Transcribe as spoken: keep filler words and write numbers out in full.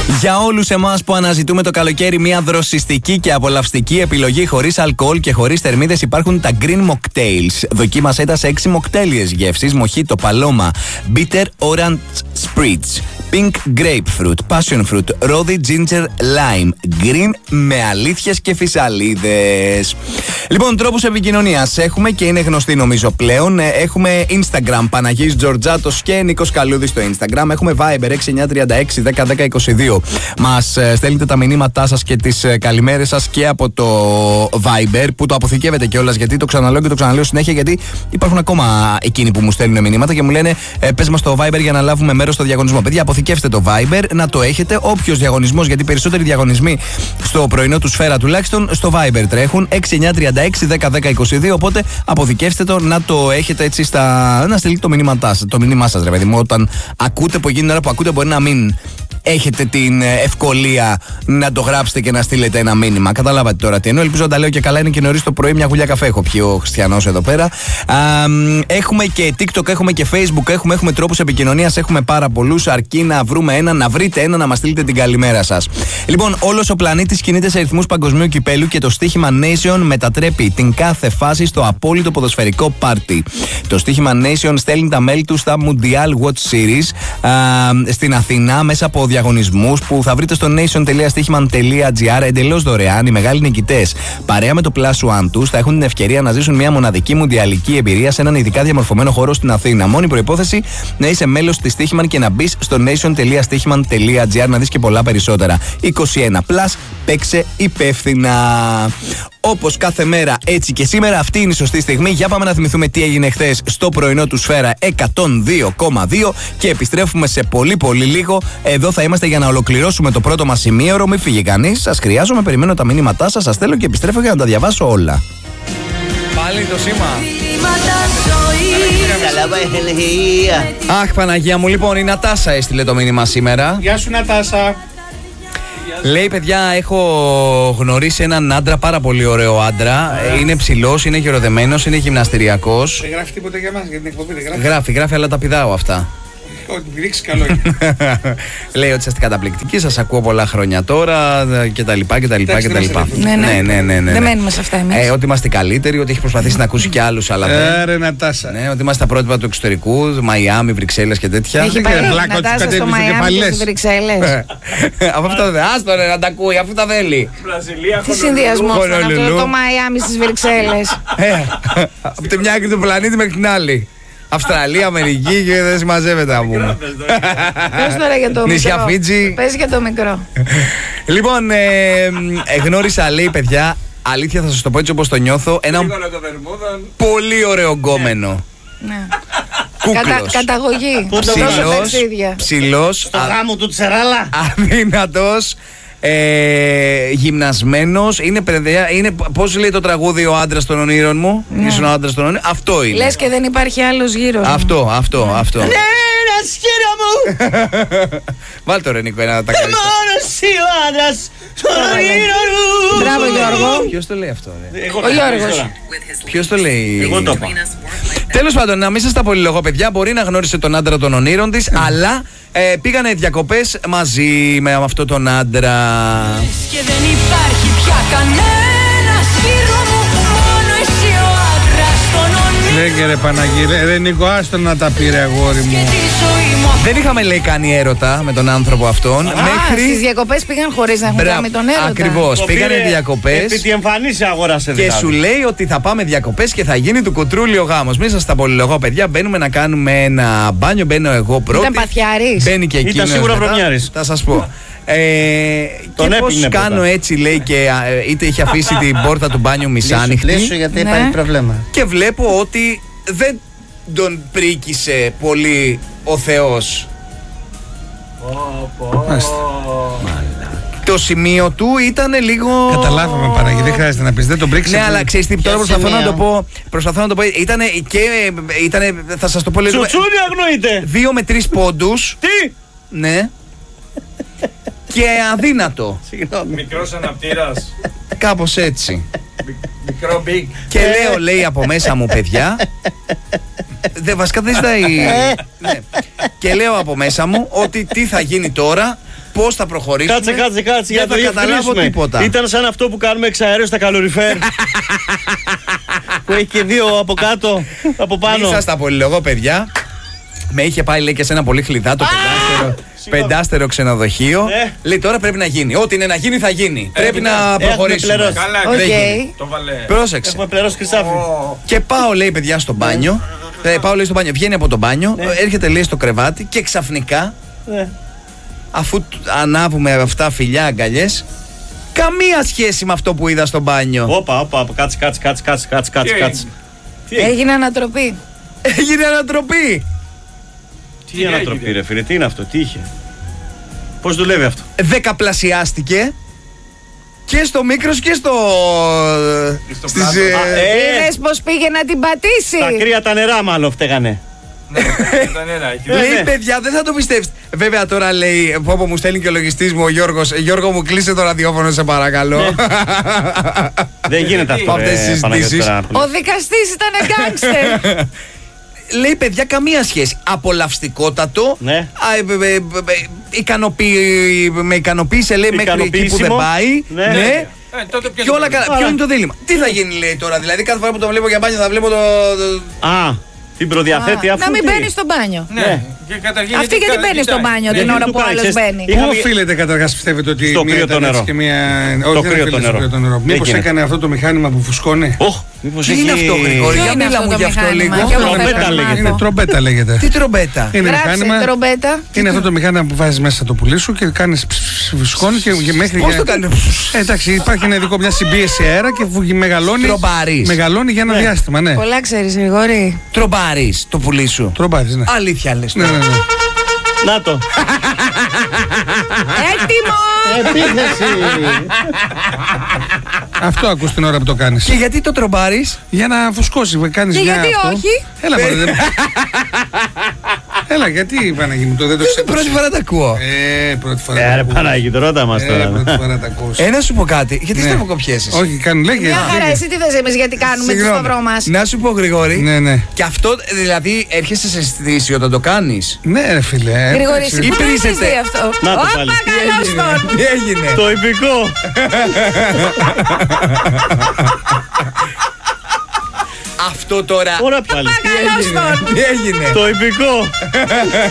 Για όλους εμάς που αναζητούμε το καλοκαίρι μια δροσιστική και απολαυστική επιλογή χωρίς αλκοόλ και χωρίς θερμίδες, υπάρχουν τα Green Mocktails. Δοκίμασέ τα σε έξι μοκτέλιες γεύσεις: Mojito, Paloma, Bitter Orange Spritz, Pink Grapefruit, Passion Fruit, Rosy Ginger Lime. Green με αλήθειες και φυσαλίδες. Λοιπόν, τρόπους επικοινωνίας έχουμε και είναι γνωστοί νομίζω πλέον. Έχουμε Instagram, Παναγής Τζορτζάτος και Νίκος Καλούδης στο Instagram. Έχουμε Viber έξι εννιά τρία έξι δέκα δέκα είκοσι δύο. Μας στέλνετε τα μηνύματά σας και τις καλημέρες σας και από το Viber, που το αποθηκεύετε κιόλας, γιατί το ξαναλέω και το ξαναλέω συνέχεια, γιατί υπάρχουν ακόμα εκείνοι που μου στέλνουν μηνύματα και μου λένε ε, πες μας το Viber για να λάβουμε μέρος στο διαγωνισμό. Παιδιά, αποθηκεύστε το Viber, να το έχετε. Όποιος διαγωνισμός, γιατί περισσότεροι διαγωνισμοί στο πρωινό του Σφαίρα τουλάχιστον στο Viber τρέχουν, έξι εννιά τρία έξι δέκα δέκα είκοσι δύο. Οπότε αποθηκεύστε το, να το έχετε έτσι στα. Να στείλετε το μήνυμά σας, το μήνυμά σας, ρε παιδί μου, όταν ακούτε, που εκείνη την ώρα που ακούτε μπορεί να μην έχετε την ευκολία να το γράψετε και να στείλετε ένα μήνυμα. Καταλάβατε τώρα τι εννοώ. Ελπίζω να τα λέω και καλά. Είναι και νωρίς το πρωί, μια γουλιά καφέ έχω πιει ο Χριστιανός εδώ πέρα. Α, έχουμε και TikTok, έχουμε και Facebook, έχουμε, έχουμε τρόπους επικοινωνίας, έχουμε πάρα πολλούς. Αρκεί να βρούμε ένα, να βρείτε ένα, να μας στείλετε την καλημέρα σας. Λοιπόν, όλος ο πλανήτης κινείται σε ρυθμούς παγκοσμίου κυπέλου και το στοίχημα Nation μετατρέπει την κάθε φάση στο απόλυτο ποδοσφαιρικό πάρτι. Το στοίχημα Nation στέλνει τα μέλη του στα Mundial Watch Series α, στην Αθήνα μέσα από διαγωνισμούς που θα βρείτε στο nation τελεία στοίχημα τελεία gr εντελώς δωρεάν. Οι μεγάλοι νικητές, παρέα με το Plus One τους, θα έχουν την ευκαιρία να ζήσουν μια μοναδική μουντιαλική εμπειρία σε έναν ειδικά διαμορφωμένο χώρο στην Αθήνα. Μόνη προϋπόθεση να είσαι μέλος της Στοίχημαν και να μπεις στο nation τελεία στοίχημα τελεία gr να δεις και πολλά περισσότερα. είκοσι ένα Plus, παίξε υπεύθυνα. Όπως κάθε μέρα, έτσι και σήμερα, αυτή είναι η σωστή στιγμή. Για πάμε να θυμηθούμε τι έγινε χθες στο πρωινό του Σφαίρα εκατόν δύο κόμμα δύο και επιστρέφουμε σε πολύ πολύ λίγο. Εδώ θα είμαστε για να ολοκληρώσουμε το πρώτο μας ημίωρο. Μην φύγει κανείς. Σας χρειάζομαι, περιμένω τα μηνύματά σας. Σας στέλνω και επιστρέφω για να τα διαβάσω όλα. Πάλι το σήμα. Αχ, Παναγία μου, λοιπόν, η Νατάσα έστειλε το μήνυμα σήμερα. Γεια σου, Νατάσα. Λέει, παιδιά, έχω γνωρίσει έναν άντρα, πάρα πολύ ωραίο άντρα. Yeah. Είναι ψηλός, είναι γεροδεμένος, είναι γυμναστηριακός. Δεν γράφει τίποτα για μας, για την εκπομπή, δεν γράφει. Γράφει, γράφει, αλλά τα πηδάω αυτά. Ό,τι πηδήξει, καλό είναι. Λέει ότι είστε καταπληκτικοί, σας ακούω πολλά χρόνια τώρα κτλ. κτλ. Ναι, ναι, ναι, ναι, ναι. Δεν μένουμε σε αυτά εμείς. Ε, ότι είμαστε καλύτεροι, ότι έχει προσπαθήσει να ακούσει και άλλους, αλλά δεν. Έρε, Νατάσα. Ναι, ότι είμαστε τα πρότυπα του εξωτερικού, Μαϊάμι, Βρυξέλλες και τέτοια. Έχει πάει Νατάσα στο Μαϊάμι και στις Βρυξέλλες. Από αυτά δεν. Άστο ρε να τα ακούει, αφού τα θέλει. Τι συνδυασμό αυτό το Μαϊάμι στις Βρυξέλλες. Από τη μια άκρη του πλανήτη μέχρι την άλλη. Αυστραλία, Αμερική και δεν συμμαζεύεται να πούμε. Πες τώρα για το νησιά μικρό. Φίτζι. Πες για το μικρό. Λοιπόν, ε, γνώρισα, λέει, παιδιά, αλήθεια θα σας το πω έτσι όπως το νιώθω, ένα πολύ ωραίο γκόμενο. Ναι. Κούκλος. Καταγωγή. Ψηλός, ψηλός, Στο γάμο του Τσεράλα. αδύνατος. Ε, γυμνασμένος, είναι παιδεία, είναι, πώς λέει το τραγούδι ο άντρας των ονείρων μου, ναι. Ήσουν ο άντρας των ονείρων, αυτό είναι. Λες και δεν υπάρχει άλλος γύρω. Αυτό, αυτό, ναι. αυτό. Ναι, ένα σχήρα μου. Βάλ' το ρε Νίκο, ένα τα καλύτερα. Μόνο εσύ ο άντρας των ονείρων μου. Μπράβο Γιώργο. Ποιος το λέει αυτό, ρε? Εγώ, ο Γιώργος. Ποιος το λέει? Εγώ το είπα. Τέλος πάντων, να μην σας τα πολυλογώ, παιδιά. Μπορεί να γνώρισε τον άντρα των ονείρων της, αλλά ε, πήγανε διακοπές μαζί με αυτό τον άντρα. Και δεν υπάρχει πια κανένας γύρω μου, μόνο εσύ ο άντρας των ονείρων. Λέγε ρε Παναγία, ρε Νίκο, άστο να τα πήρε αγόρι μου. Δεν είχαμε, λέει, κάνει έρωτα με τον άνθρωπο αυτόν. Α, μέχρι... στις διακοπές πήγαν χωρίς να έχουν Μπρα... κάνει τον έρωτα. Ακριβώς, πήγανε διακοπές. Επί τη εμφανίση αγόρασε και δηλαδή. σου λέει ότι θα πάμε διακοπές και θα γίνει του κουτρούλι ο γάμος. Μην σας τα πολυλογώ, παιδιά. Μπαίνουμε να κάνουμε ένα μπάνιο. Μπαίνω εγώ πρώτη. Ήταν παθιάρης. Μπαίνει και εκείνος. Ήταν σίγουρα μετά. βρωμιάρης. Θα σας πω. Ε, Τον και πώς κάνω πρώτα. έτσι, λέει, και ε, είτε είχε αφήσει την πόρτα του μπάνιου μισάνοιχτη. Λύσου γιατί Ναι. υπάρχει πρόβλημα. Και βλέπω ότι δεν τον πρίκησε πολύ ο Θεός. Το σημείο του ήταν λίγο. Καταλάβαμε, Παναγία, δεν χρειάζεται να πεις, δεν τον πρίξε. Ναι, αλλά ξέρεις τι, τώρα προσπαθώ να το πω. Προσπαθώ να το πω. Ήτανε και. Ήτανε, θα σας το πω λίγο. Τσουτσούνι αγνοείται. Δύο με τρεις πόντους. Τι! Ναι. Και αδύνατο. Μικρός αναπτήρας. Κάπως έτσι. Μικρό big. Και λέω, λέει, από μέσα μου, παιδιά. Δε, βασικά δεν ζητάει. Ναι. Και λέω από μέσα μου ότι τι θα γίνει τώρα πώς θα προχωρήσουμε. Κάτσε, κάτσε, κάτσε. Για δεν να θα το καταλάβω τίποτα. Ήταν σαν αυτό που κάνουμε εξαέριο στα καλοριφέρ. Που έχει και δύο από κάτω, από πάνω. Μην σας τα πολυλογώ, παιδιά. Με είχε πάει, λέει, και σε ένα πολύ χλιδάτο πεντάστερο, πεντάστερο ξενοδοχείο. Ναι. Λέει, τώρα πρέπει να γίνει. Ό,τι είναι να γίνει, θα γίνει. Πρέπει να προχωρήσουμε. πληρώσει. Καλά, Οκ. δεν γίνει. το βαλέ. Πρόσεξε. Έχουμε πληρώσει Χρυσάφι. Και πάω, λέει, παιδιά, στο μπάνιο. Ε, πάω, λέει, στο μπάνιο. Βγαίνει από το μπάνιο, Ναι. έρχεται, λέει, στο κρεβάτι και ξαφνικά, Ναι. αφού τ- ανάβουμε αυτά φιλιά, αγκαλιές, καμία σχέση με αυτό που είδα στο μπάνιο. Όπα, όπα, όπα, κάτσε, κάτσε, κάτσε, κάτσε, κάτσε, κάτσε, Τι κάτσε. Τι έγινε? Έγινε ανατροπή. Έγινε ανατροπή. Τι ανατροπή, ρε φίλε, τι είναι αυτό, τι είχε? Πώς δουλεύει αυτό? Δεκαπλασιάστηκε και στο Μίκρος και στο. Στο στις, πλάτο. ε, Α, ε, Είδες πως πήγε να την πατήσει. τα κρύα τα νερά μάλλον φταίγανε. Ναι, ήταν ένα, έχει Λέει, ναι. παιδιά, δεν θα το πιστέψετε. Βέβαια, τώρα λέει, πω, πω, μου στέλνει και ο λογιστής μου ο Γιώργος. Γιώργο, μου κλείσε το ραδιόφωνο, σε παρακαλώ. Δεν γίνεται αυτό, Αυτές τις ρε, Παναγιώτη, συζητήσεις. τώρα. Ο δικαστής ήταν γκάνγκστερ. Λέει, παιδιά, καμία σχέση. Απολαυστικότατο. Ναι. Α, ε, ε, ε, ε, ικανοποιη- με ικανοποίησε, λέει, μέχρι εκεί που δεν Ικανοποιήσιμο. πάει. Ναι. Ναι. Ε, τότε ποιο Και όλα το καλά. Άρα. Ποιο είναι το δίλημμα? Τι θα γίνει, λέει τώρα? Δηλαδή, κάθε φορά που το βλέπω για μπάνιο θα βλέπω το. το- Α, την προδιαθέτει αφού Να μην τι? μπαίνει στο μπάνιο. Ναι. Ναι. Και καταρχήν Αυτή γιατί καλά μπαίνει στο κοιτάει. μπάνιο Γιατί την ώρα του που ο κάνει, άλλος ξέρεις, μπαίνει. είχα- Πού Είχαμε- οφείλεται καταρχάς, πιστεύετε ότι Στο μία κρύο ήταν το έτσι νερό. και μία. Στο Όχι, δεν κρύο το οφείλεται στο νερό. κρύο το νερό. Δεν Μήπως γίνεται. έκανε αυτό το μηχάνημα που φουσκώνει. Ωχ, μήπως Τι είναι έχει- αυτό, Γρηγόρη? Ποιο Για είναι μίλα αυτό μου το γι' αυτό μηχάνημα? λίγο. Κι εγώ Τρομπέτα θέλω να λέγεται. Είναι μάθω. τρομπέτα λέγεται. Τι τρομπέτα. Είναι Γράψε μηχάνημα. τρομπέτα. Είναι αυτό το μηχάνημα που βάζει μέσα το πουλί σου και κάνει φουσκώνει και και μέχρι. Πώς για- το κάνει? Ε, εντάξει, υπάρχει ένα ειδικό, μια συμπίεση αέρα και βουγει- μεγαλώνει. Τρομπάρεις. Μεγαλώνει για ένα Ναι. διάστημα, ναι. Πολλά ξέρεις, Γρηγόρη. Τρομπάρεις το πουλί σου. Τρομπάρεις, ναι. Αλήθεια λες. Ναι, ναι, ναι. Να το. Έτοιμο! Αυτό ακούς την ώρα που το κάνεις. Και γιατί το τρομπάρεις? Για να φουσκώσει, κάνεις Και μια γιατί αυτό. όχι? Έλα, μωρέ, δεν- Έλα, γιατί Παναγί μου το δεν το Την ξέρεις. πρώτη φορά τα ακούω. Ε, πρώτη φορά. Ε, τα ρε ακούω. Παναγιώτη, ρώτα μας Ε, τώρα. πρώτη φορά τα ακούς. Ε, να σου πω κάτι. Γιατί Ναι. στραβοκοπιέσεις? Όχι, κάνει, λέγε. Μια χαρά, λέγε. εσύ τι θες εμείς γιατί κάνουμε το Συγγνώμη. σταυρό μας. Να σου πω, Γρηγόρη. Ναι, ναι. Και αυτό δηλαδή έρχεσαι σε αισθήση όταν το κάνεις. Ναι, ρε φίλε. ε, Γρηγόρη, εντάξει. εσύ πού το έχεις Υπρίζεται. δει αυτό? Να το Όπα, πάλι. καλώς τον. Τι έγινε? Το υπηκό. Αυτό τώρα. Ωραία πάλι. Καλώς τον. Τι έγινε? Το υπηκό.